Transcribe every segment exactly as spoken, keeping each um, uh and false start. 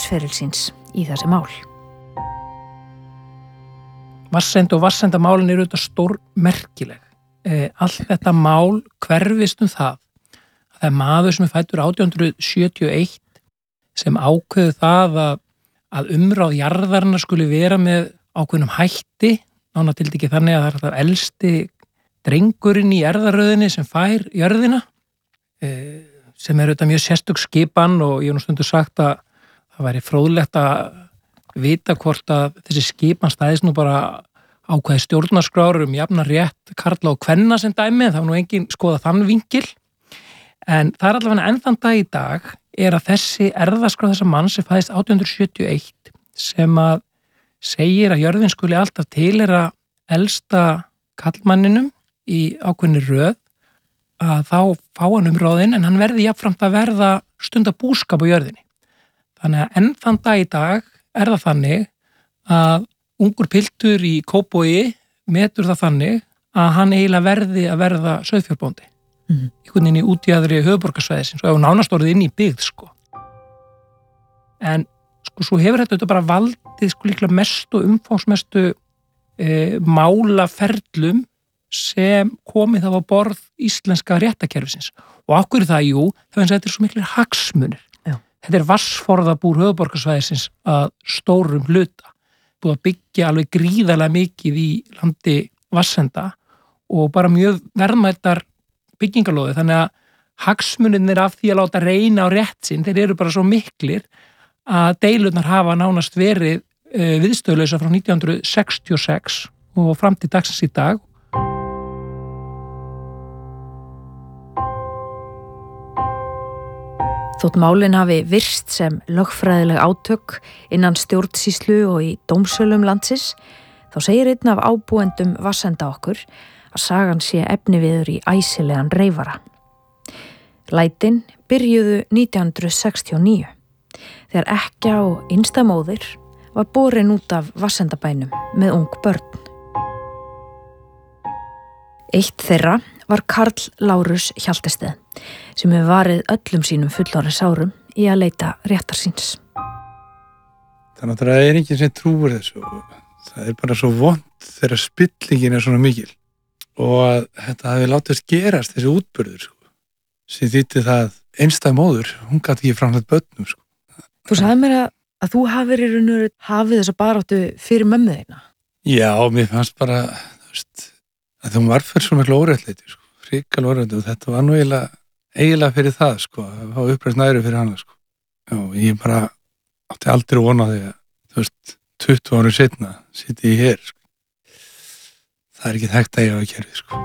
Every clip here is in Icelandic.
starfsferil síns í þessi mál. Vatnsenda og vatnsendamálin eru auðvitað stórmerkileg. E, allt þetta mál hverfist um það að það er maður sem er fæddur átján hundruð sjötíu og eitt sem ákveður það að, að umráð jarðarinnar skuli vera með ákveðnum hætti, nána tiltekið þannig að það er þetta elsti drengurinn í jarðarröðinni sem fær jörðina, e, sem er auðvitað mjög sérstök skipan og ég hef nú stundu sagt að það væri fróðlegt að vita hvort að þessi skipan stæðist nú bara ákveði stjórnarskrár um jafna rétt karla og kvenna sem dæmi, það var nú engin skoða þann vinkil, en það er allavega enn þann dag í dag er að þessi erfðaskrá þessa manns sem fæðist átján hundruð sjötíu og eitt sem að segir að jörðin skuli alltaf tilheyra elsta karlmanninum í ákveðinni röð, að þá fá hann umráðin en hann verði jafnframt að verða stunda búskap á jörðinni. Þannig að enn þann dag í dag er það þannig að ungur piltur í Kópavogi metur það þannig að hann eiginlega verði að verða sauðfjárbóndi. Mm. Einhvern veginn í útjaðri höfuðborgarsvæðisins og hefur nánast orðið inn í byggð, sko. En sko, svo hefur þetta bara valdið sko líklega mestu og umfangsmestu e, málaferlum sem komið þá á borð íslenska réttakerfisins. Og af hverju það, jú, það finnst að þetta er svo miklir hagsmunir. Já. Þetta er vatnsforðabúr höfuðborgarsvæðisins að stórum hluta. Búið að byggja alveg gríðarlega mikið í landi Vatnsenda og bara mjög verðmætar byggingalóði, þannig að hagsmunirnir af því að láta reyna á rétt sinn, þeir eru bara svo miklir að deilurnar hafa nánast verið uh, viðstöðlausa frá nítján hundruð sextíu og sex og fram til dagsins í dag. Þótt málin hafi virst sem lögfræðileg átök innan stjórnsýslu og í dómsölum landsins, þá segir einn af ábúendum Vatnsenda okkur að sagan sé efniviður í æsilegan reyfara. Lætin byrjuðu nítján hundruð sextíu og níu, þegar ekkja og innsta móðir var borin út af Vatnsendabænum með ung börn. Eitt þeirra var Karl Lárus Hjaltested, sem hefur varið öllum sínum fullorðins árum í að leita réttar síns. Þannig að það er enginn sem trúir þessu. Það er bara svo vont þegar spillingin er svona mikil. Og að þetta hafi látist gerast, þessi útburður, sko. Sem þýtti það einstæð móður, hún gat ekki framhætt börnum, sko. Þú sagði mér að, að þú hafir í raun og veru hafið þessa baráttu fyrir mömmu þína. Já, mér fannst bara, þú veist, að það var fyrir svo miklu óréttlæti, sko. Ríkal óréttlæti og þetta var nú eiginlega, eiginlega fyrir það, sko. Það var uppreist næri fyrir hana, sko. Já, ég bara átti aldrei vona því að, þú veist, tuttugu árum seinna sitji ég hér, sko. Það er ekki hægt að ég hafa kerfið, sko.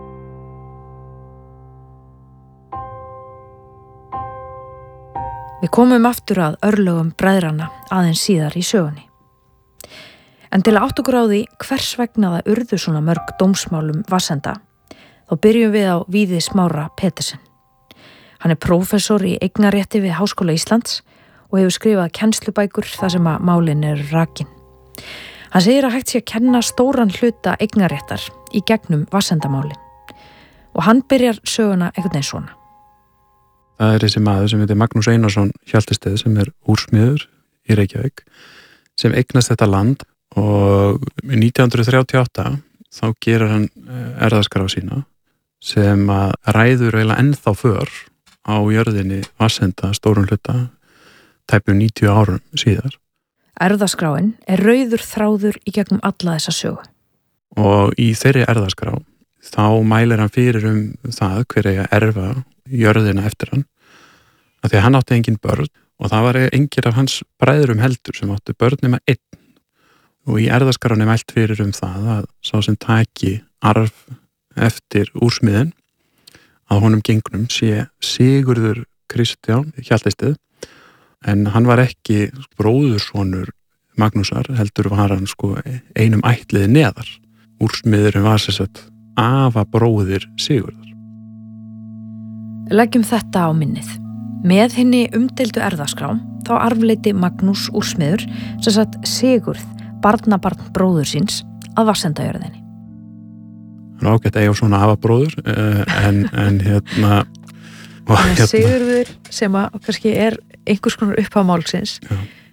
Við komum aftur að örlögum bræðrana aðeins síðar í sögunni. En til að átta okkur á því hvers vegna það urðu svona mörg dómsmálum Vatnsenda, þá byrjum við á Víði Smára Petersen. Hann er prófessor í eignarrétti við Háskóla Íslands og hefur skrifað kennslubækur þar sem að málin eru rakin. Hann segir að hægt sé að kenna stóran hluta eignarréttar í gegnum Vatnsendamálin og hann byrjar söguna einhvern veginn svona. Það er þessi maður sem heitir Magnús Einarsson Hjaltested sem er úrsmiður í Reykjavík sem eignast þetta land og nítján hundruð þrjátíu og átta þá gerir hann erfðaskrá sína sem að ræður eiginlega ennþá för á jörðinni Vatnsenda stórum hluta tæpum níutíu árum síðar. Erfðaskráin er rauður þráður í gegnum alla þessa sögu. Og í þeirri erfðaskrá þá mælir hann fyrir um það hver eigi að erfa jörðina eftir hann af því að hann átti engin börn og það var engir af hans bræðrum heldur sem átti börn nema einn og í erfðaskráin er mælt fyrir um það að sá sem taki arf eftir úrsmiðin að honum gengnum sé Sigurður Kristján Hjaltested en hann var ekki bróðursonur Magnúsar heldur var hann sko einum ættliði neðar. Úrsmiðurinn var sem sagt afa bróðir Sigurðar. Leggjum þetta á minnið. Með henni umdeildu erfðaskrá þá arfleiddi Magnús úrsmiður sem sagt Sigurð, barnabarn bróður síns að Vassendajörðinni. Það er ágætt að eiga svona afa bróður en, en hérna Hérna. Sigurður sem að kannski er einhvers konar upphaf málsins